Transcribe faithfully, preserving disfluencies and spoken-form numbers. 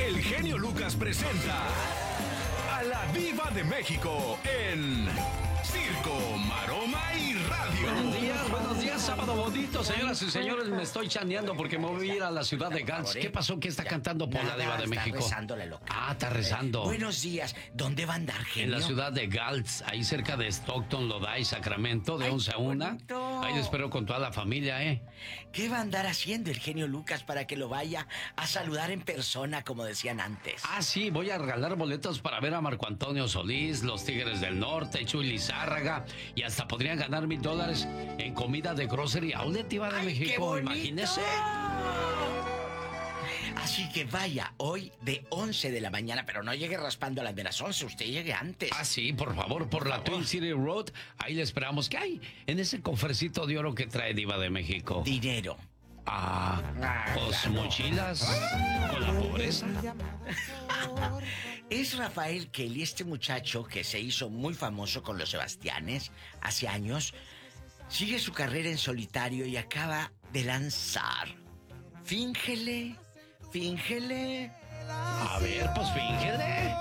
el genio Lucas presenta a la Diva de México en Circo, Maroma y Radio. Buenos días, buenos días, sábado bonito, señoras y señores. Me estoy chaneando porque me voy a ir a la ciudad de Gans. ¿Qué pasó? ¿Qué está cantando por la Diva de México? Está rezándole, loca. Ah, está rezando. Buenos días. ¿Dónde va a andar, genio? En la ciudad de Gals, ahí cerca de Stockton, Lodi, Sacramento, de Ay, once a una. bonito. Ahí le espero con toda la familia, ¿eh? ¿Qué va a andar haciendo el genio Lucas para que lo vaya a saludar en persona, como decían antes? Ah, sí, voy a regalar boletos para ver a Marco Antonio Solís, los Tigres del Norte, Chuy Lizárraga, y hasta podrían ganar mil dólares en comida de Grocery Outlet, Diva de ¡Ay, México, qué bonito! imagínese. Así que vaya hoy de once de la mañana, pero no llegue raspando a las de las once, usted llegue antes. Ah, sí, por favor, por, por la favor. Twin City Road, ahí le esperamos. ¿Qué hay en ese cofrecito de oro que trae Diva de México? Dinero. Ah, ah pues claro. mochilas con la pobreza. Es Rafael Kelly, este muchacho que se hizo muy famoso con los Sebastianes hace años. Sigue su carrera en solitario y acaba de lanzar Fíngele, Fíngele. A ver, pues fíngele.